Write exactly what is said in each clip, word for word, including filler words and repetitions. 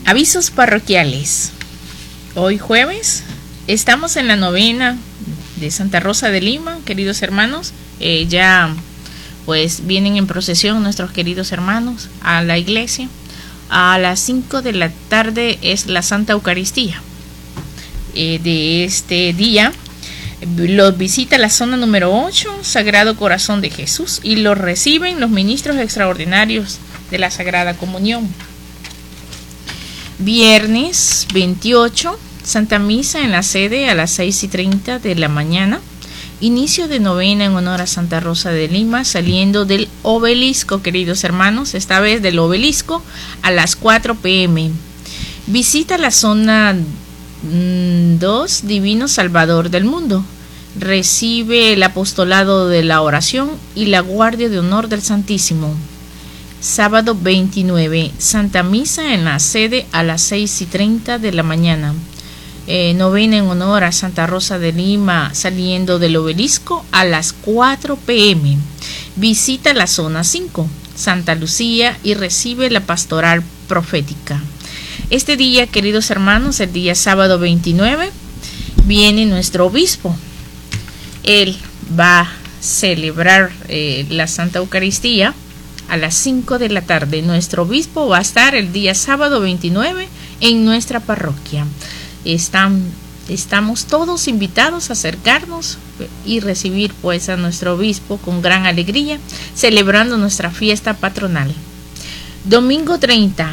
Avisos parroquiales. Hoy jueves estamos en la novena de Santa Rosa de Lima, queridos hermanos. Eh, ya pues vienen en procesión nuestros queridos hermanos a la iglesia. A las cinco de la tarde es la Santa Eucaristía eh, de este día. Los visita la zona número ocho, Sagrado Corazón de Jesús, y los reciben los ministros extraordinarios de la Sagrada Comunión. Viernes veintiocho, Santa Misa en la sede a las seis y treinta de la mañana. Inicio de novena en honor a Santa Rosa de Lima, saliendo del obelisco, queridos hermanos, esta vez del obelisco a las cuatro pe eme. Visita la zona dos, Divino Salvador del Mundo. Recibe el apostolado de la oración y la guardia de honor del Santísimo. Sábado veintinueve, Santa Misa en la sede a las seis y treinta de la mañana. Eh, novena en honor a Santa Rosa de Lima, saliendo del obelisco a las cuatro pe eme. Visita la zona cinco, Santa Lucía, y recibe la pastoral profética. Este día, queridos hermanos, el día sábado veintinueve, viene nuestro obispo. Él va a celebrar eh, la Santa Eucaristía a las cinco de la tarde. Nuestro obispo va a estar el día sábado veintinueve en nuestra parroquia. Están, estamos todos invitados a acercarnos y recibir pues a nuestro obispo con gran alegría, celebrando nuestra fiesta patronal. Domingo treinta,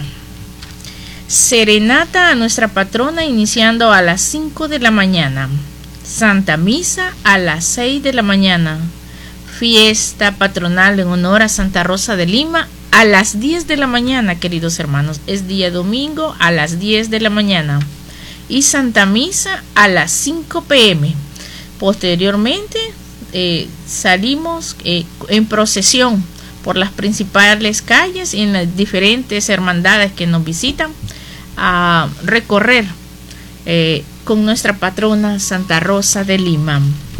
serenata a nuestra patrona iniciando a las cinco de la mañana. Santa Misa a las seis de la mañana. Fiesta patronal en honor a Santa Rosa de Lima a las diez de la mañana, queridos hermanos. Es día domingo a las diez de la mañana. Y Santa Misa a las cinco pe eme. Posteriormente eh, salimos eh, en procesión por las principales calles y en las diferentes hermandades que nos visitan a recorrer eh, con nuestra patrona Santa Rosa de Lima.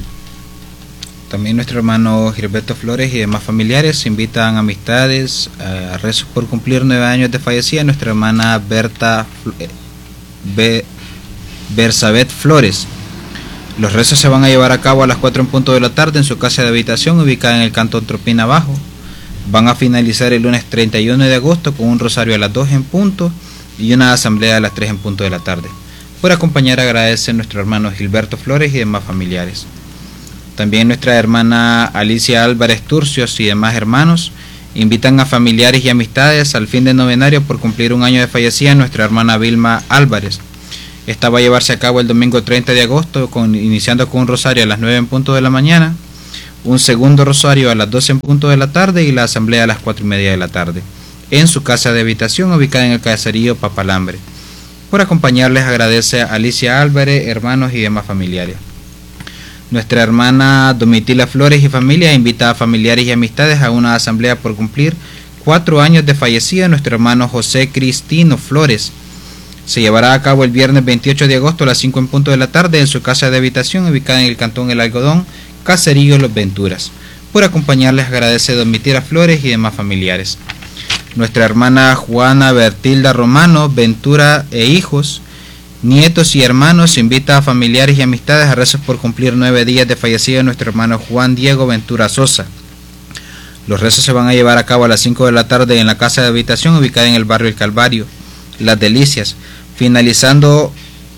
También nuestro hermano Gilberto Flores y demás familiares invitan amistades a rezos por cumplir nueve años de fallecida nuestra hermana Berta Be, Bersabet Flores. Los rezos se van a llevar a cabo a las cuatro en punto de la tarde en su casa de habitación ubicada en el Cantón Tropina Bajo. Van a finalizar el lunes treinta y uno de agosto con un rosario a las dos en punto y una asamblea a las tres en punto de la tarde. Por acompañar agradece nuestro hermano Gilberto Flores y demás familiares. También nuestra hermana Alicia Álvarez Turcios y demás hermanos invitan a familiares y amistades al fin de novenario por cumplir un año de fallecida nuestra hermana Vilma Álvarez. Esta va a llevarse a cabo el domingo treinta de agosto, con, iniciando con un rosario a las nueve en punto de la mañana, un segundo rosario a las doce en punto de la tarde y la asamblea a las cuatro y media de la tarde, en su casa de habitación ubicada en el caserío Papalambre. Por acompañarles agradece a Alicia Álvarez, hermanos y demás familiares. Nuestra hermana Domitila Flores y familia invita a familiares y amistades a una asamblea por cumplir cuatro años de fallecida nuestro hermano José Cristino Flores. Se llevará a cabo el viernes veintiocho de agosto a las cinco en punto de la tarde en su casa de habitación ubicada en el Cantón El Algodón, caserío Los Venturas. Por acompañarles agradece Domitila Flores y demás familiares. Nuestra hermana Juana Bertilda Romano, Ventura e hijos, nietos y hermanos invita a familiares y amistades a rezos por cumplir nueve días de fallecido nuestro hermano Juan Diego Ventura Sosa. Los rezos se van a llevar a cabo a las cinco de la tarde en la casa de habitación ubicada en el barrio El Calvario, Las Delicias, finalizando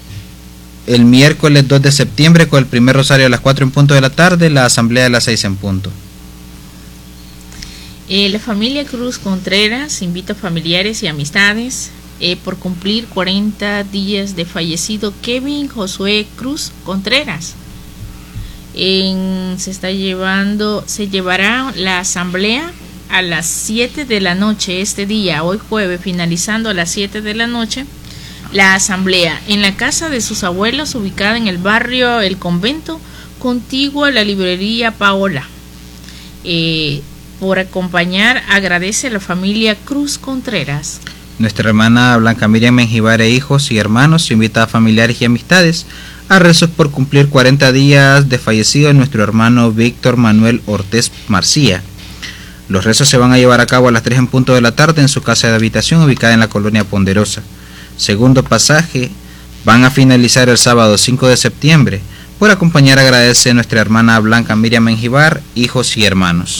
el miércoles dos de septiembre con el primer rosario a las cuatro en punto de la tarde, la asamblea a las seis en punto. Eh, la familia Cruz Contreras invita a familiares y amistades eh, por cumplir cuarenta días de fallecido Kevin Josué Cruz Contreras. En, se está llevando, se llevará la asamblea a las siete de la noche este día, hoy jueves, finalizando a las siete de la noche, la asamblea en la casa de sus abuelos ubicada en el barrio El Convento, contiguo a la librería Paola. Eh, por acompañar agradece a la familia Cruz Contreras. Nuestra hermana Blanca Miriam Menjivar e hijos y hermanos invita a familiares y amistades a rezos por cumplir cuarenta días de fallecido nuestro hermano Víctor Manuel Ortiz Marcía. Los rezos se van a llevar a cabo a las tres en punto de la tarde en su casa de habitación ubicada en la colonia Ponderosa. segundo pasaje, van a finalizar el sábado cinco de septiembre. Por acompañar agradece a nuestra hermana Blanca Miriam Menjivar, hijos y hermanos.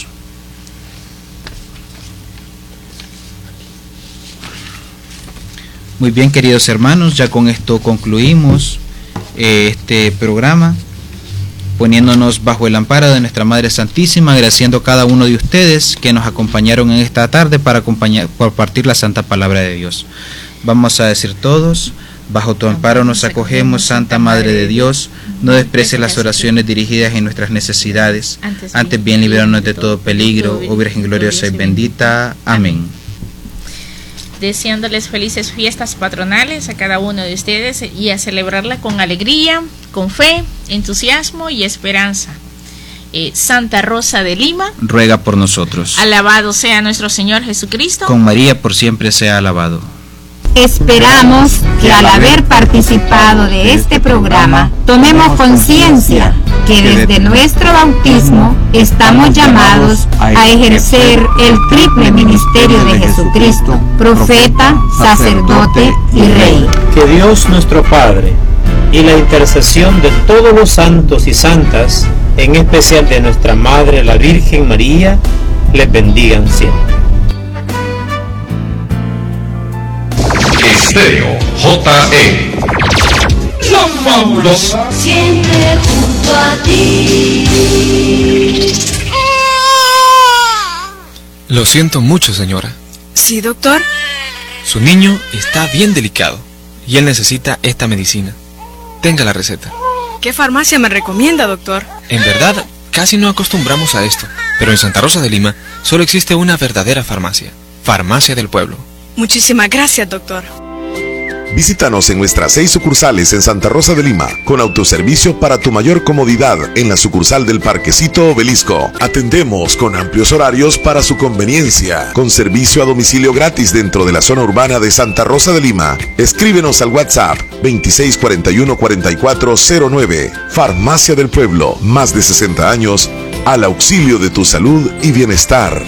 Muy bien, queridos hermanos, ya con esto concluimos eh, este programa, poniéndonos bajo el amparo de nuestra Madre Santísima, agradeciendo a cada uno de ustedes que nos acompañaron en esta tarde para acompañar, compartir la Santa Palabra de Dios. Vamos a decir todos: bajo tu amparo nos acogemos, Santa Madre de Dios, no desprecies las oraciones dirigidas en nuestras necesidades, antes bien líbranos de todo peligro, oh Virgen gloriosa y bendita. Amén. Deseándoles felices fiestas patronales a cada uno de ustedes y a celebrarla con alegría, con fe, entusiasmo y esperanza. Eh, Santa Rosa de Lima, ruega por nosotros. Alabado sea nuestro Señor Jesucristo. Con María por siempre sea alabado. Esperamos que al haber participado de este programa tomemos conciencia que desde nuestro bautismo estamos llamados a ejercer el triple ministerio de Jesucristo, profeta, sacerdote y rey. Que Dios nuestro Padre y la intercesión de todos los santos y santas, en especial de nuestra Madre la Virgen María, les bendigan siempre. Estéreo J E, la fabulosa, siempre junto a ti. Lo siento mucho, señora. Sí, doctor. Su niño está bien delicado y él necesita esta medicina. Tenga la receta. ¿Qué farmacia me recomienda, doctor? En verdad, casi no acostumbramos a esto, pero en Santa Rosa de Lima solo existe una verdadera farmacia, Farmacia del Pueblo. Muchísimas gracias, doctor. Visítanos en nuestras seis sucursales en Santa Rosa de Lima, con autoservicio para tu mayor comodidad en la sucursal del Parquecito Obelisco. Atendemos con amplios horarios para su conveniencia, con servicio a domicilio gratis dentro de la zona urbana de Santa Rosa de Lima. Escríbenos al WhatsApp veintiséis cuarenta y uno cuarenta y cuatro cero nueve. Farmacia del Pueblo, más de sesenta años al auxilio de tu salud y bienestar.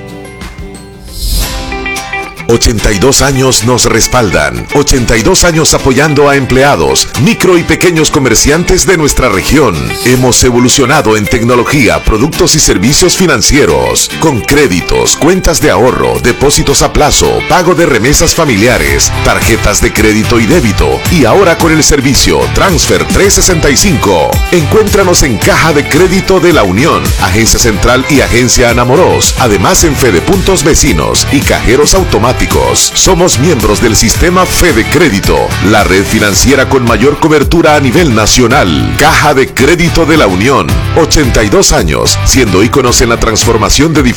ochenta y dos años nos respaldan. ochenta y dos años apoyando a empleados, micro y pequeños comerciantes de nuestra región. Hemos evolucionado en tecnología, productos y servicios financieros, con créditos, cuentas de ahorro, depósitos a plazo, pago de remesas familiares, tarjetas de crédito y débito, y ahora con el servicio Transfer trescientos sesenta y cinco. Encuéntranos en Caja de Crédito de la Unión, Agencia Central y Agencia Anamoros, además en Fede Puntos Vecinos y cajeros automáticos. Somos miembros del sistema Fede Crédito, la red financiera con mayor cobertura a nivel nacional. Caja de Crédito de la Unión, ochenta y dos años, siendo íconos en la transformación de diferentes